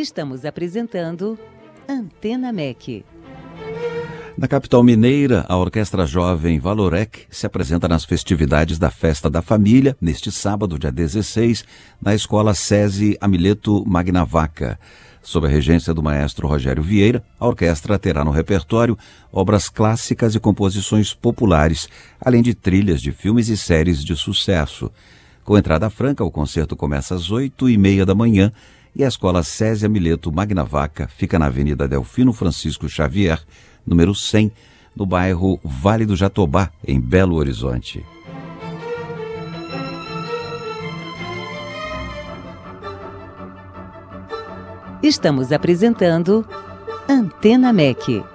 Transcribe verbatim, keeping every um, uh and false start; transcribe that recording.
Estamos apresentando Antena M E C. Na capital mineira, a Orquestra Jovem Valorec se apresenta nas festividades da Festa da Família, neste sábado, dia dezesseis, na Escola SESI Amileto Magnavaca. Sob a regência do maestro Rogério Vieira, a orquestra terá no repertório obras clássicas e composições populares, além de trilhas de filmes e séries de sucesso. Com entrada franca, o concerto começa às oito e meia da manhã e a Escola SESI Amileto Magnavaca fica na Avenida Delfino Francisco Xavier, número cem, no bairro Vale do Jatobá, em Belo Horizonte. Estamos apresentando Antena M E C.